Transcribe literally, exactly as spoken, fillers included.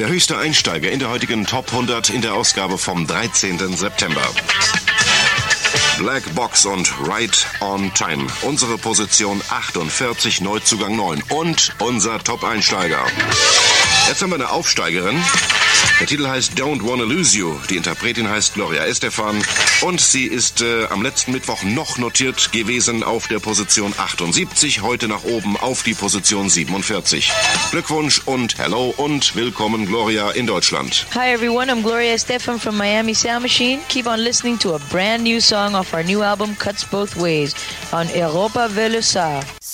Der höchste Einsteiger in der heutigen Top hundert in der Ausgabe vom dreizehnten September. Black Box und Right on Time. Unsere Position achtundvierzig, Neuzugang neun. Und unser Top-Einsteiger. Jetzt haben wir eine Aufsteigerin. Der Titel heißt Don't Wanna Lose You. Die Interpretin heißt Gloria Estefan. Und sie ist äh, am letzten Mittwoch noch notiert gewesen auf der Position achtundsiebzig. Heute nach oben auf die Position siebenundvierzig. Glückwunsch und Hello und willkommen, Gloria, in Deutschland. Hi everyone, I'm Gloria Estefan from Miami Sound Machine. Keep on listening to a brand new song off our new album Cuts Both Ways on Europa Velosa.